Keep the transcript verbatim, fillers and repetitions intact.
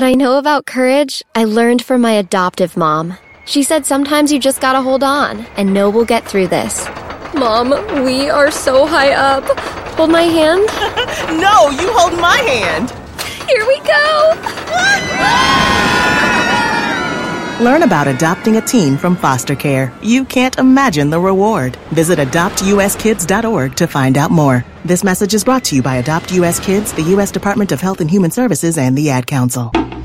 What I know about courage, I learned from my adoptive mom. She said sometimes you just gotta hold on and know we'll get through this. Mom, we are so high up. Hold my hand? No, you hold my hand. Here we go. Learn about adopting a teen from foster care. You can't imagine the reward. Visit adopt u s kids dot org to find out more. This message is brought to you by Adopt U S Kids, the U S Department of Health and Human Services, and the Ad Council.